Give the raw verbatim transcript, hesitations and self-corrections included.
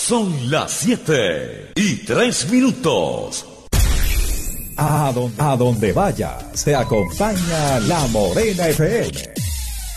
Son las siete y tres minutos. A donde, a donde vayas, te acompaña La Morena F M.